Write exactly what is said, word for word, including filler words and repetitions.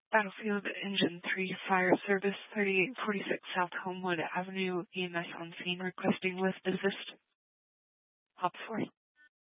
Battlefield Engine three Fire Service, thirty-eight forty-six South Homewood Avenue, E M S on scene requesting lift assist. Hop four.